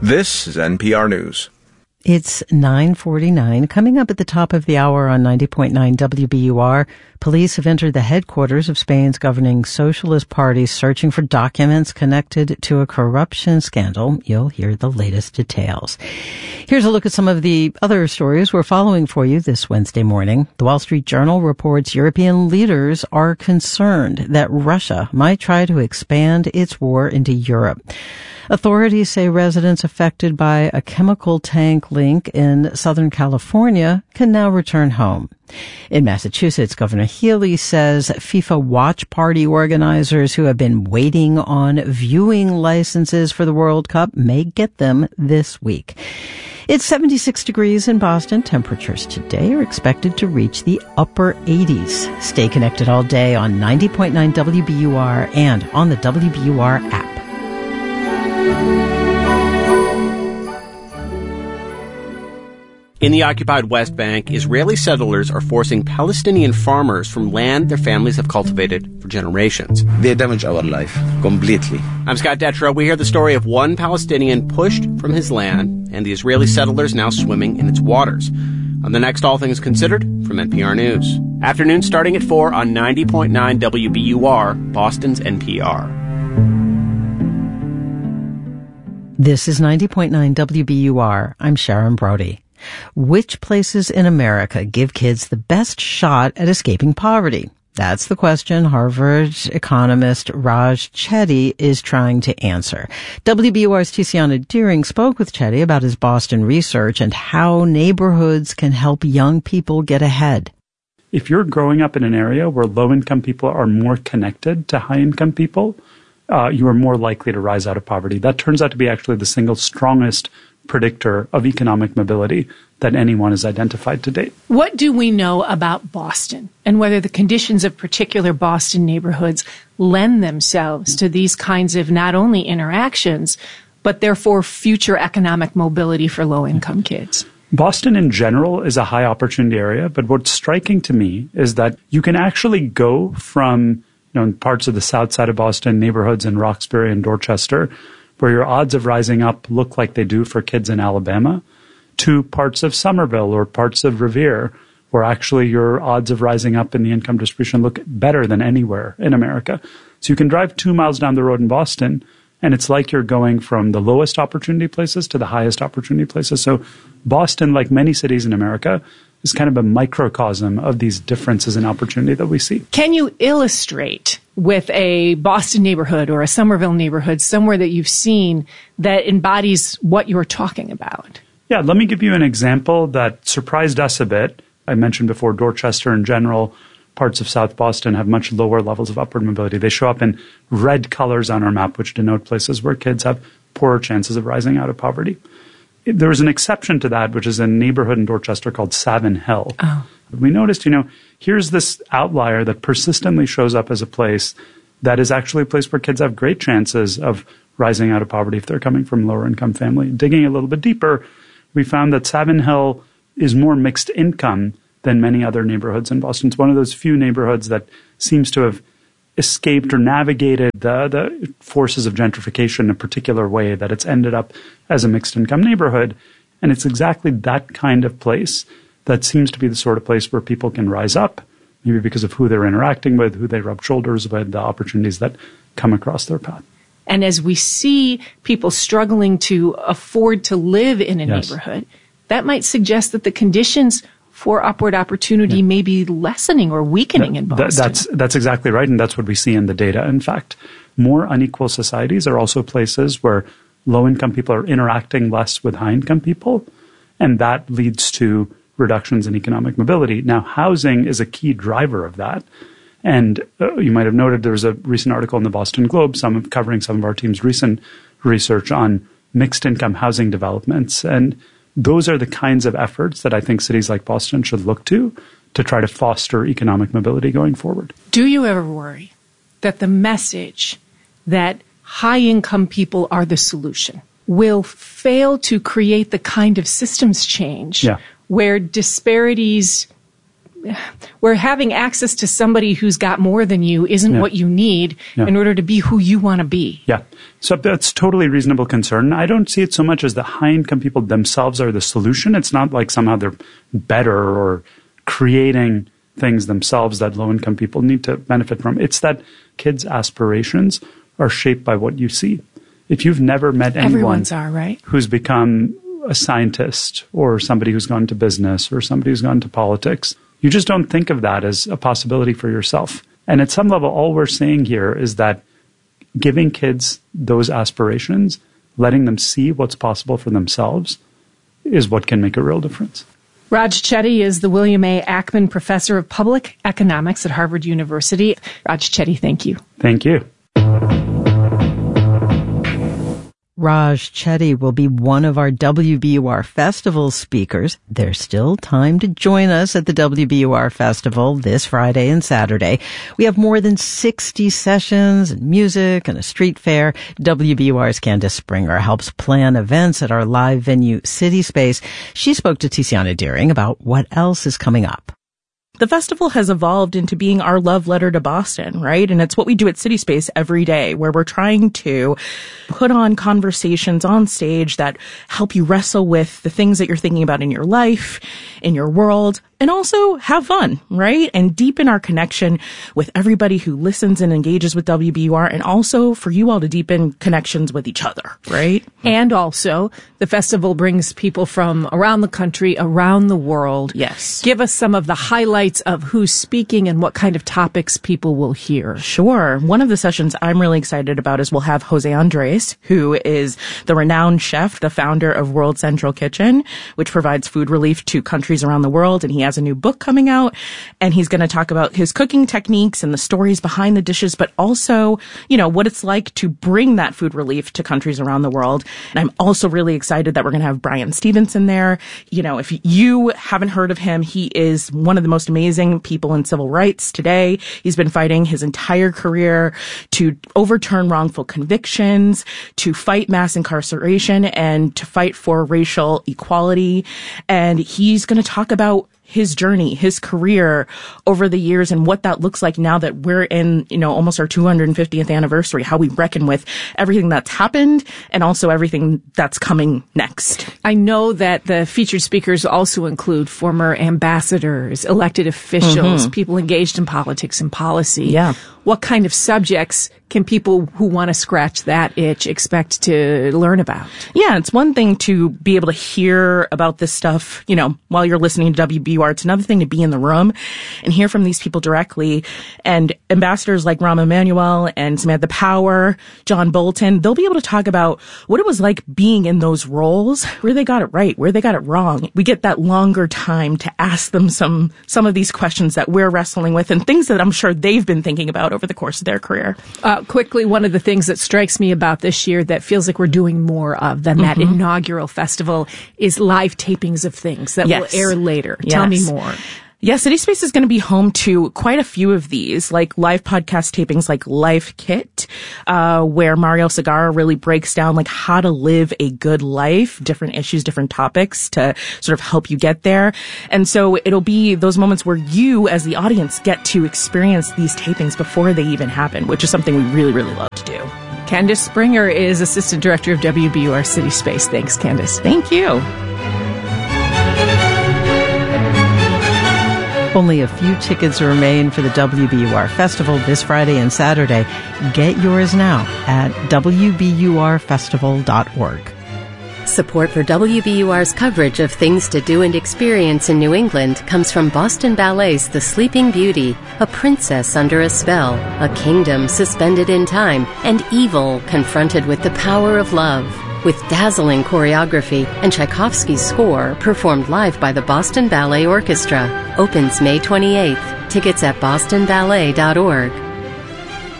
This is NPR News. It's 9:49. Coming up at the top of the hour on 90.9 WBUR, police have entered the headquarters of Spain's governing Socialist Party searching for documents connected to a corruption scandal. You'll hear the latest details. Here's a look at some of the other stories we're following for you this Wednesday morning. The Wall Street Journal reports European leaders are concerned that Russia might try to expand its war into Europe. Authorities say residents affected by a chemical tank leak in Southern California can now return home. In Massachusetts, Governor Healey says FIFA watch party organizers who have been waiting on viewing licenses for the World Cup may get them this week. It's 76 degrees in Boston. Temperatures today are expected to reach the upper 80s. Stay connected all day on 90.9 WBUR and on the WBUR app. In the occupied West Bank, Israeli settlers are forcing Palestinian farmers from land their families have cultivated for generations. They damage our life completely. I'm Scott Detrow. We hear the story of one Palestinian pushed from his land and the Israeli settlers now swimming in its waters. On the next All Things Considered from NPR News. Afternoon starting at 4 on 90.9 WBUR, Boston's NPR. This is 90.9 WBUR. I'm Sharon Brody. Which places in America give kids the best shot at escaping poverty? That's the question Harvard economist Raj Chetty is trying to answer. WBUR's Tiziana Deering spoke with Chetty about his Boston research and how neighborhoods can help young people get ahead. If you're growing up in an area where low-income people are more connected to high-income people, you are more likely to rise out of poverty. That turns out to be actually the single strongest predictor of economic mobility that anyone has identified to date. What do we know about Boston and whether the conditions of particular Boston neighborhoods lend themselves to these kinds of not only interactions, but therefore future economic mobility for low-income kids? Boston in general is a high opportunity area, but what's striking to me is that you can actually go from in parts of the south side of Boston, neighborhoods in Roxbury and Dorchester, where your odds of rising up look like they do for kids in Alabama, to parts of Somerville or parts of Revere, where actually your odds of rising up in the income distribution look better than anywhere in America. So you can drive 2 miles down the road in Boston, and it's like you're going from the lowest opportunity places to the highest opportunity places. So Boston, like many cities in America, is kind of a microcosm of these differences in opportunity that we see. Can you illustrate with a Boston neighborhood or a Somerville neighborhood, somewhere that you've seen that embodies what you're talking about? Yeah, let me give you an example that surprised us a bit. I mentioned before Dorchester in general, parts of South Boston have much lower levels of upward mobility. They show up in red colors on our map, which denote places where kids have poorer chances of rising out of poverty. There is an exception to that, which is a neighborhood in Dorchester called Savin Hill. Oh. We noticed, here's this outlier that persistently shows up as a place that is actually a place where kids have great chances of rising out of poverty if they're coming from a lower income family. Digging a little bit deeper, we found that Savin Hill is more mixed income than many other neighborhoods in Boston. It's one of those few neighborhoods that seems to have escaped or navigated the forces of gentrification in a particular way, that it's ended up as a mixed income neighborhood. And it's exactly that kind of place that seems to be the sort of place where people can rise up, maybe because of who they're interacting with, who they rub shoulders with, the opportunities that come across their path. And as we see people struggling to afford to live in a neighborhood, that might suggest that the conditions for upward opportunity may be lessening or weakening in Boston. That's exactly right, and that's what we see in the data. In fact, more unequal societies are also places where low-income people are interacting less with high-income people, and that leads to reductions in economic mobility. Now, housing is a key driver of that, and you might have noted there was a recent article in the Boston Globe covering some of our team's recent research on mixed-income housing developments, and those are the kinds of efforts that I think cities like Boston should look to try to foster economic mobility going forward. Do you ever worry that the message that high-income people are the solution will fail to create the kind of systems change where disparities where having access to somebody who's got more than you isn't what you need in order to be who you want to be. Yeah. So that's totally reasonable concern. I don't see it so much as the high-income people themselves are the solution. It's not like somehow they're better or creating things themselves that low-income people need to benefit from. It's that kids' aspirations are shaped by what you see. If you've never met anyone who's become a scientist or somebody who's gone to business or somebody who's gone to politics, you just don't think of that as a possibility for yourself. And at some level, all we're saying here is that giving kids those aspirations, letting them see what's possible for themselves, is what can make a real difference. Raj Chetty is the William A. Ackman Professor of Public Economics at Harvard University. Raj Chetty, thank you. Thank you. Raj Chetty will be one of our WBUR Festival speakers. There's still time to join us at the WBUR Festival this Friday and Saturday. We have more than 60 sessions and music and a street fair. WBUR's Candace Springer helps plan events at our live venue, City Space. She spoke to Tiziana Deering about what else is coming up. The festival has evolved into being our love letter to Boston, right? And it's what we do at City Space every day, where we're trying to put on conversations on stage that help you wrestle with the things that you're thinking about in your life, in your world, and also have fun, right? And deepen our connection with everybody who listens and engages with WBUR, and also for you all to deepen connections with each other, right? And also, the festival brings people from around the country, around the world. Yes. Give us some of the highlights of who's speaking and what kind of topics people will hear. Sure. One of the sessions I'm really excited about is we'll have Jose Andres, who is the renowned chef, the founder of World Central Kitchen, which provides food relief to countries around the world. And he has a new book coming out, and he's going to talk about his cooking techniques and the stories behind the dishes, but also, you know, what it's like to bring that food relief to countries around the world. And I'm also really excited that we're going to have Brian Stevenson there. You know, if you haven't heard of him, he is one of the most amazing people in civil rights today. He's been fighting his entire career to overturn wrongful convictions, to fight mass incarceration, and to fight for racial equality. And he's going to talk about his journey, his career over the years, and what that looks like now that we're in, you know, almost our 250th anniversary, how we reckon with everything that's happened and also everything that's coming next. I know that the featured speakers also include former ambassadors, elected officials, people engaged in politics and policy. Yeah. What kind of subjects can people who want to scratch that itch expect to learn about? Yeah, it's one thing to be able to hear about this stuff, you know, while you're listening to WBUR. It's another thing to be in the room and hear from these people directly. And ambassadors like Rahm Emanuel and Samantha Power, John Bolton, they'll be able to talk about what it was like being in those roles, where they got it right, where they got it wrong. We get that longer time to ask them some of these questions that we're wrestling with and things that I'm sure they've been thinking about over the course of their career. Quickly, one of the things that strikes me about this year that feels like we're doing more of than that inaugural festival is live tapings of things that will air later. Tell me more. Yeah, City Space is going to be home to quite a few of these, like live podcast tapings like Life Kit, where Mario Segarra really breaks down like how to live a good life, different issues, different topics to sort of help you get there. And so it'll be those moments where you as the audience get to experience these tapings before they even happen, which is something we really, really love to do. Candace Springer is Assistant Director of WBUR City Space. Thanks, Candace. Thank you. Only a few tickets remain for the WBUR Festival this Friday and Saturday. Get yours now at wburfestival.org. Support for WBUR's coverage of things to do and experience in New England comes from Boston Ballet's The Sleeping Beauty, a princess under a spell, a kingdom suspended in time, and evil confronted with the power of love. With dazzling choreography and Tchaikovsky's score performed live by the Boston Ballet Orchestra. Opens May 28th. Tickets at bostonballet.org.